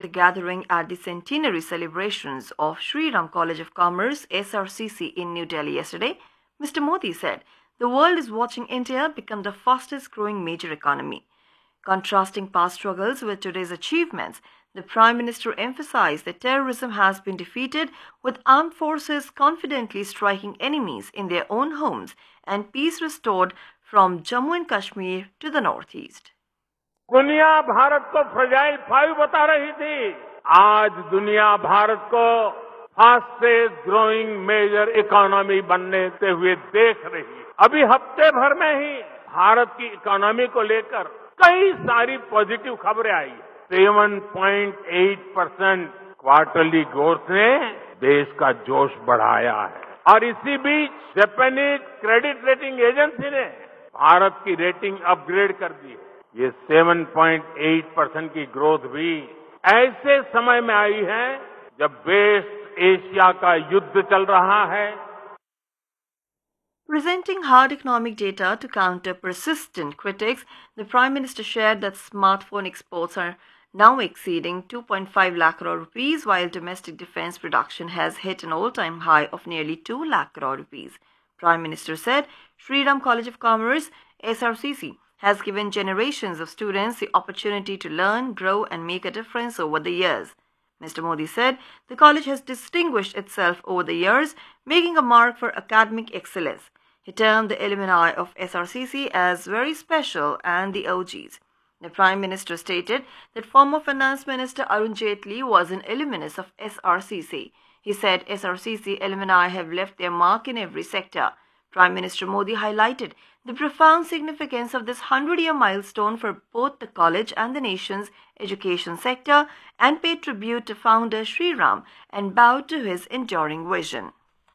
gathering at the centenary celebrations of Sri Ram College of Commerce, SRCC, in New Delhi yesterday, Mr. Modi said, "The world is watching India become the fastest growing major economy." Contrasting past struggles with today's achievements, the Prime Minister emphasized that terrorism has been defeated, with armed forces confidently striking enemies in their own homes and peace restored from Jammu and Kashmir to the northeast. दुनिया भारत को fragile 5 बता रही थी। आज दुनिया भारत को fastest growing major economy बनने हुए देख रही है। अभी हफ्ते भर में ही भारत की इकोनॉमी को लेकर कई सारी पॉजिटिव खबरें आई। 7.8% क्वार्टरली ग्रोथ ने देश का जोश बढ़ाया है और इसी बीच जापानीज क्रेडिट रेटिंग एजेंसी ने भारत की रेटिंग अपग्रेड कर दी है। ये 7.8% की ग्रोथ भी ऐसे समय में आई है जब वेस्ट एशिया का युद्ध चल रहा है। Presenting hard economic data to counter persistent critics, the Prime Minister shared that smartphone exports are now exceeding 2.5 lakh crore rupees, while domestic defense production has hit an all-time high of nearly 2 lakh crore rupees. Prime Minister said Sri Ram College of Commerce, SRCC, has given generations of students the opportunity to learn, grow and make a difference over the years. Mr. Modi said the college has distinguished itself over the years, making a mark for academic excellence. He termed the alumni of SRCC as very special and the OGs. The Prime Minister stated that former Finance Minister Arun Jaitley was an alumnus of SRCC. He said SRCC alumni have left their mark in every sector. Prime Minister Modi highlighted the profound significance of this 100-year milestone for both the college and the nation's education sector and paid tribute to founder Sri Ram and bowed to his enduring vision.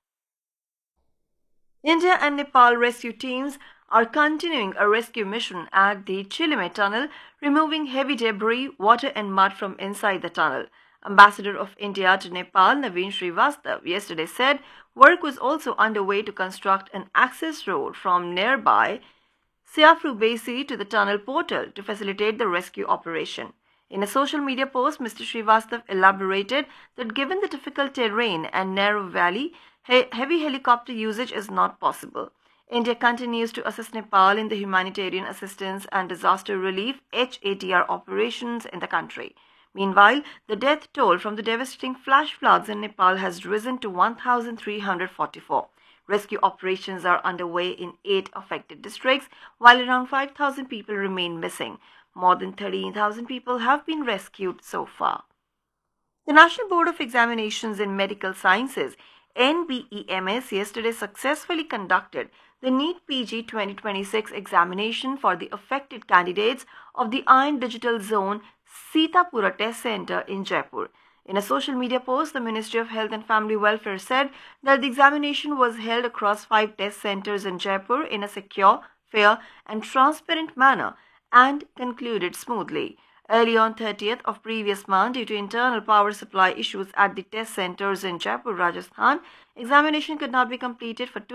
India and Nepal rescue teams are continuing a rescue mission at the Chilime tunnel, removing heavy debris, water and mud from inside the tunnel. Ambassador of India to Nepal, Naveen Srivastava, yesterday said work was also underway to construct an access road from nearby Siafru Basi to the tunnel portal to facilitate the rescue operation. In a social media post, Mr. Srivastava elaborated that given the difficult terrain and narrow valley, heavy helicopter usage is not possible. India continues to assist Nepal in the humanitarian assistance and disaster relief HATR operations in the country. Meanwhile, the death toll from the devastating flash floods in Nepal has risen to 1,344. Rescue operations are underway in 8 affected districts, while around 5,000 people remain missing. More than 13,000 people have been rescued so far. The National Board of Examinations in Medical Sciences, NBEMS, yesterday successfully conducted the NEET PG 2026 examination for the affected candidates of the Iron Digital Zone Sitapura Test Center in Jaipur. In a social media post, the Ministry of Health and Family Welfare said that the examination was held across 5 test centers in Jaipur in a secure, fair and transparent manner and concluded smoothly. Early on 30th of previous month, due to internal power supply issues at the test centers in Jaipur, Rajasthan, examination could not be completed for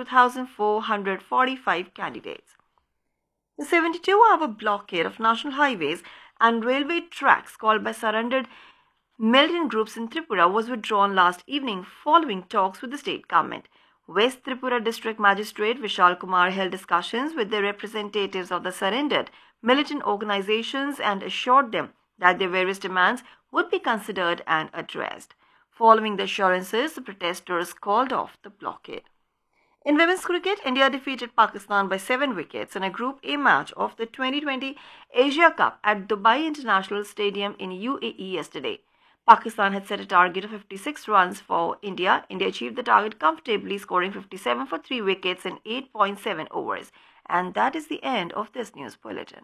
2,445 candidates. The 72-hour blockade of national highways and railway tracks called by surrendered militant groups in Tripura was withdrawn last evening following talks with the state government. West Tripura District Magistrate Vishal Kumar held discussions with the representatives of the surrendered militant organizations and assured them that their various demands would be considered and addressed. Following the assurances, the protesters called off the blockade. In women's cricket, India defeated Pakistan by 7 wickets in a Group A match of the 2020 Asia Cup at Dubai International Stadium in UAE yesterday. Pakistan had set a target of 56 runs for India. India achieved the target comfortably, scoring 57 for 3 wickets in 8.7 overs. And that is the end of this news bulletin.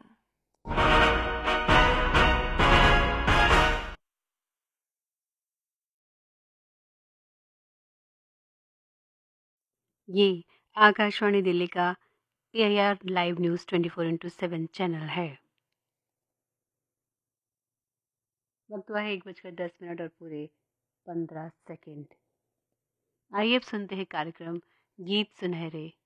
ये आकाशवाणी दिल्ली का AIR live news 24/7 channel है। वक्त हुआ है 1:10 और पूरे 15 second. आइए अब सुनते हैं कार्यक्रम गीत सुनहरे।